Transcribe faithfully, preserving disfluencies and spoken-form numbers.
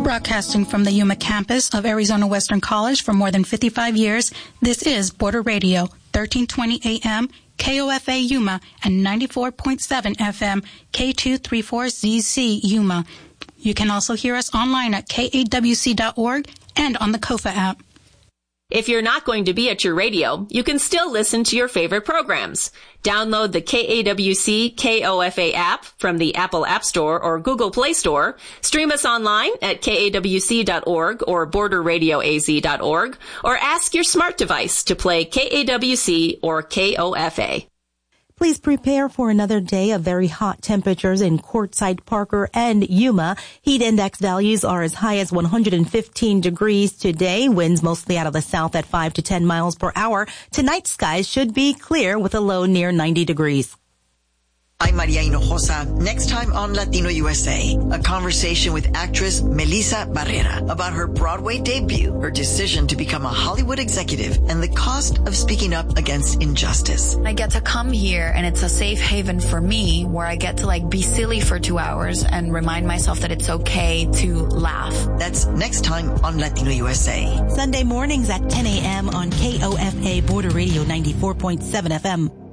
Broadcasting from the Yuma campus of Arizona Western College for more than fifty-five years, this is Border Radio, thirteen twenty A M, K O F A Yuma, and ninety-four point seven F M, K two thirty-four Z C Yuma. You can also hear us online at K A W C dot org and on the Kofa app. If you're not going to be at your radio, you can still listen to your favorite programs. Download the K A W C K O F A app from the Apple App Store or Google Play Store. Stream us online at K A W C dot org or border radio A Z dot org, or ask your smart device to play K A W C or K O F A. Please prepare for another day of very hot temperatures in Quartzsite, Parker, and Yuma. Heat index values are as high as one hundred fifteen degrees today. Winds mostly out of the south at five to ten miles per hour. Tonight, skies should be clear with a low near ninety degrees. I'm Maria Hinojosa. Next time on Latino U S A, a conversation with actress Melissa Barrera about her Broadway debut, her decision to become a Hollywood executive, and the cost of speaking up against injustice. I get to come here, and it's a safe haven for me where I get to like be silly for two hours and remind myself that it's okay to laugh. That's next time on Latino U S A. Sunday mornings at ten A M on K O F A Border Radio ninety-four point seven F M.